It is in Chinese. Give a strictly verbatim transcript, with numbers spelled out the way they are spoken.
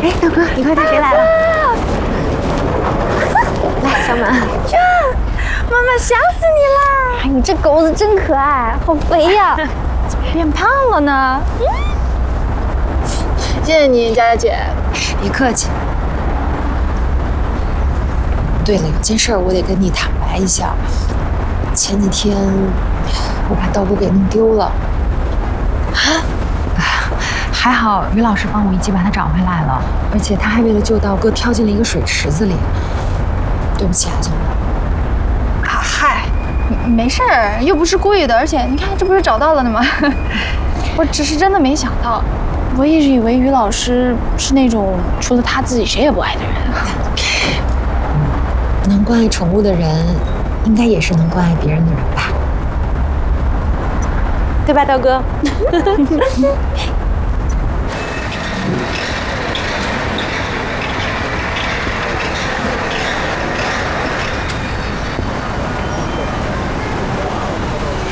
哎，道哥，你快看谁来了？来，小满。 呀，妈妈想死你了！ 哎，你这狗子真可爱，好肥呀！ 怎么变胖了呢？嗯，谢谢你，佳佳姐。 别客气。对了，有件事我得跟你坦白一下，前几天我把道哥给弄丢了。 啊？ 还好于老师帮我一起把他找回来了，而且他还为了救道哥跳进了一个水池子里。对不起啊，小满。 啊嗨，没事儿，又不是故意的，而且你看，这不是找到了呢吗？我只是真的没想到，我一直以为于老师是那种除了他自己谁也不爱的人。 能关爱宠物的人，应该也是能关爱别人的人吧？ 对吧，道哥？